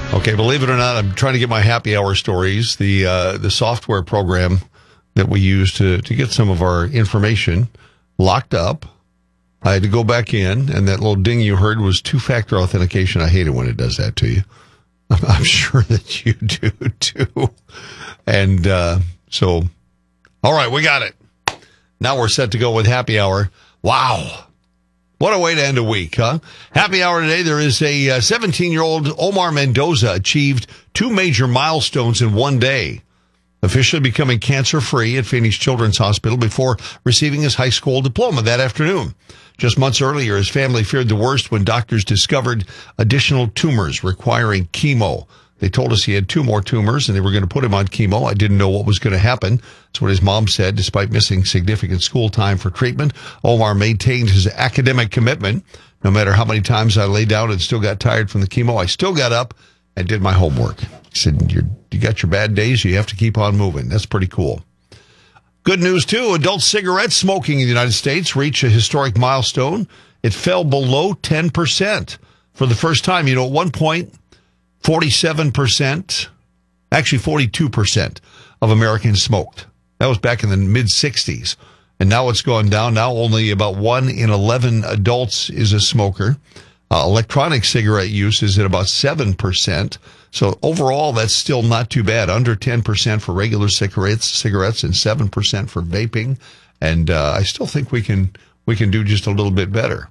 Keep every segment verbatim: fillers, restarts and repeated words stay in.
Okay, believe it or not, I'm trying to get my happy hour stories, the uh, the software program that we use to, to get some of our information locked up. I had to go back in, and that little ding you heard was two-factor authentication. I hate it when it does that to you. I'm, I'm sure that you do, too. And uh, so, all right, we got it. Now we're set to go with happy hour. Wow. What a way to end a week, huh? Happy hour today. There is a uh, seventeen-year-old Omar Mendoza achieved two major milestones in one day. Officially becoming cancer-free at Phoenix Children's Hospital before receiving his high school diploma that afternoon. Just months earlier, his family feared the worst when doctors discovered additional tumors requiring chemo. They told us he had two more tumors and they were going to put him on chemo. I didn't know what was going to happen. That's what his mom said. Despite missing significant school time for treatment, Omar maintained his academic commitment. No matter how many times I lay down and still got tired from the chemo, I still got up and did my homework. He said, You're, you got your bad days, you have to keep on moving. That's pretty cool. Good news, too. Adult cigarette smoking in the United States reached a historic milestone. It fell below ten percent for the first time. You know, at one point, forty-seven percent, actually forty-two percent of Americans smoked. That was back in the mid-sixties. And now it's gone down. Now only about one in eleven adults is a smoker. Uh, electronic cigarette use is at about seven percent. So overall, that's still not too bad. Under ten percent for regular cigarettes, cigarettes and seven percent for vaping. And uh, I still think we can we can do just a little bit better.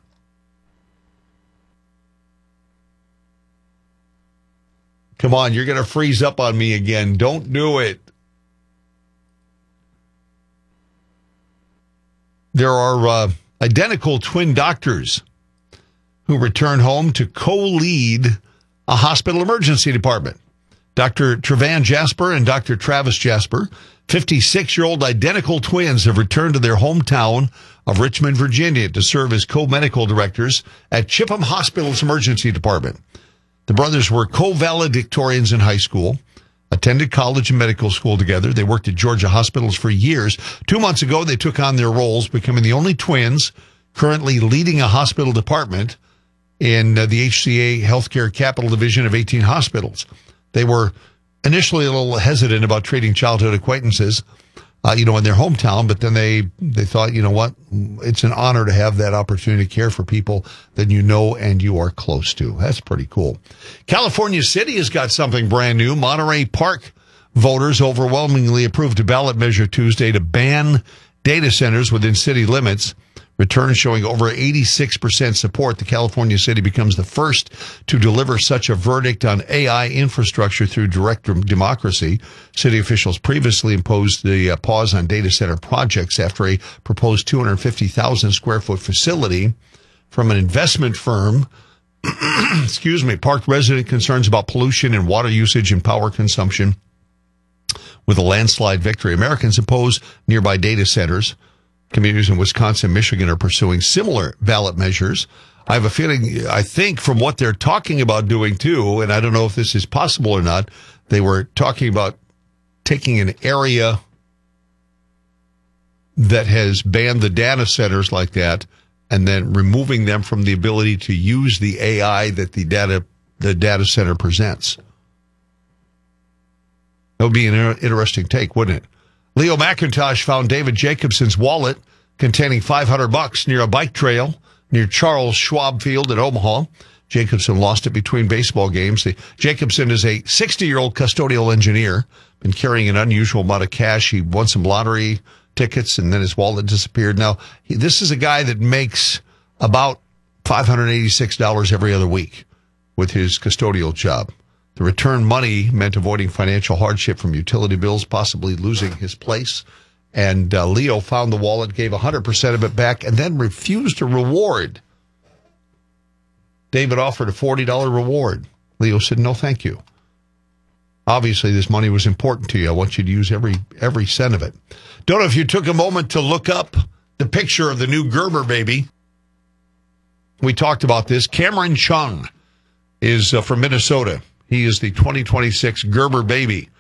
Come on, you're going to freeze up on me again. Don't do it. There are uh, identical twin doctors who return home to co-lead a hospital emergency department. Doctor Trevan Jasper and Doctor Travis Jasper, fifty-six-year-old identical twins, have returned to their hometown of Richmond, Virginia, to serve as co-medical directors at Chipham Hospital's emergency department. The brothers were co-valedictorians in high school, attended college and medical school together. They worked at Georgia hospitals for years. Two months ago, they took on their roles, becoming the only twins currently leading a hospital department in uh, the H C A Healthcare Capital Division of eighteen hospitals. They were initially a little hesitant about treating childhood acquaintances, uh, you know, in their hometown, but then they, they thought, you know what, it's an honor to have that opportunity to care for people that you know and you are close to. That's pretty cool. California City has got something brand new. Monterey Park voters overwhelmingly approved a ballot measure Tuesday to ban data centers within city limits. Returns showing over eighty-six percent support. The California City becomes the first to deliver such a verdict on A I infrastructure through direct democracy. City officials previously imposed the uh, pause on data center projects after a proposed two hundred fifty thousand square foot facility from an investment firm, excuse me, parked resident concerns about pollution and water usage and power consumption with a landslide victory. Americans oppose nearby data centers. Communities in Wisconsin and Michigan are pursuing similar ballot measures. I have a feeling, I think from what they're talking about doing too, and I don't know if this is possible or not, they were talking about taking an area that has banned the data centers like that and then removing them from the ability to use the A I that the data, the data center presents. That would be an interesting take, wouldn't it? Leo McIntosh found David Jacobson's wallet containing five hundred bucks near a bike trail near Charles Schwab Field in Omaha. Jacobson lost it between baseball games. The, Jacobson is a sixty-year-old custodial engineer, been carrying an unusual amount of cash. He won some lottery tickets, and then his wallet disappeared. Now, he, this is a guy that makes about five hundred eighty-six dollars every other week with his custodial job. The return money meant avoiding financial hardship from utility bills, possibly losing his place. And uh, Leo found the wallet, gave one hundred percent of it back, and then refused a reward. David offered a forty dollars reward. Leo said, no, thank you. Obviously, this money was important to you. I want you to use every every cent of it. Don't know if you took a moment to look up the picture of the new Gerber baby. We talked about this. Cameron Chung is uh, from Minnesota. He is the twenty twenty-six Gerber baby.